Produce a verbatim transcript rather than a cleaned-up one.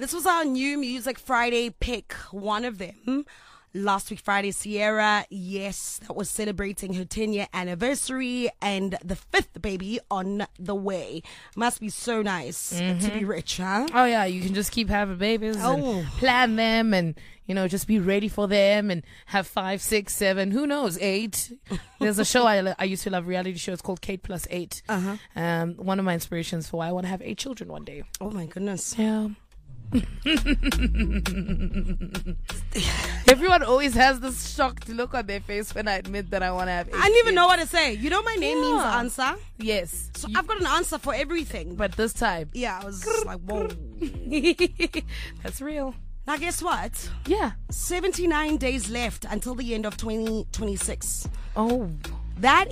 This was our new Music Friday pick, one of them. Last week, Friday, Sierra, yes, that was celebrating her ten-year anniversary and the fifth baby on the way. Must be so nice mm-hmm. to be rich, huh? Oh, yeah, you can just keep having babies oh. and plan them and, you know, just be ready for them and have five, six, seven, who knows, eight. There's a show I, I used to love, reality show. It's called Kate Plus Eight. Uh-huh. Um, one of my inspirations for why I want to have eight children one day. Oh, my goodness. Yeah. Everyone always has this shocked look on their face when I admit that I want to have eight I didn't even kids. know what to say. You know my name Yeah. means answer? Yes. So You- I've got an answer for everything. But this time. Yeah, I was like, whoa. That's real. Now guess what? Yeah. seventy-nine days left until the end of twenty twenty-six. Oh. That